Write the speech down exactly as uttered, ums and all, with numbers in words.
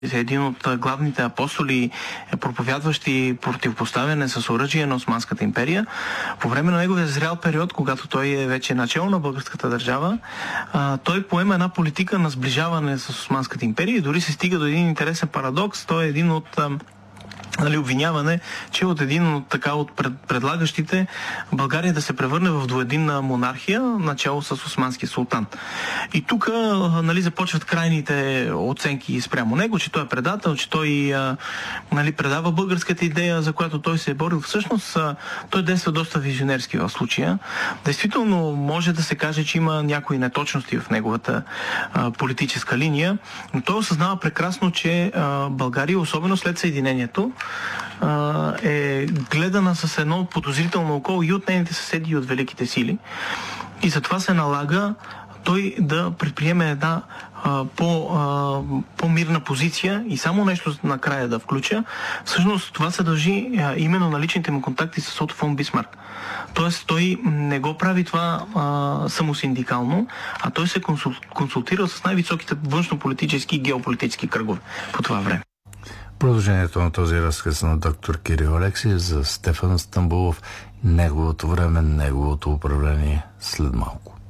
един от главните апостоли, проповядващи противопоставяне с оръжие на Османската империя. По време на неговия зрял период, когато той е вече начало на българската държава, той поема една политика на сближаване с Османската империя и дори се стига до един интересен парадокс. Той е един от Нали, обвиняване, че от един от, така, от пред, предлагащите България да се превърне в двуединна монархия, начало с османския султан. И тук нали, започват крайните оценки спрямо него, че той е предател, че той нали, предава българската идея, за която той се е борил. Всъщност той действа доста визионерски в случая. Действително може да се каже, че има някои неточности в неговата а, политическа линия, но той осъзнава прекрасно, че а, България, особено след съединението, е гледана с едно подозрително око и от нейните съседи, и от великите сили. И затова се налага той да предприеме една а, по, а, по-мирна позиция и само нещо накрая да включа. Всъщност това се дължи а, именно на личните му контакти с Ото фон Бисмарк. Тоест той не го прави това а, самосиндикално, а той се консул, консултира с най-високите външнополитически и геополитически кръгове по това време. Продължението на този разказ на доктор Кирил Алексиев за Стефан Стамболов, неговото време, неговото управление след малко.